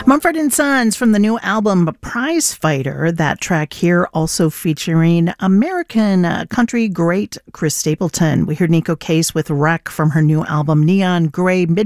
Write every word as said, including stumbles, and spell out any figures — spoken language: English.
Mumford and Sons from the new album Prize Fighter. That track here also featuring American uh, country great Chris Stapleton. We heard Nico Case with Wreck from her new album Neon Gray.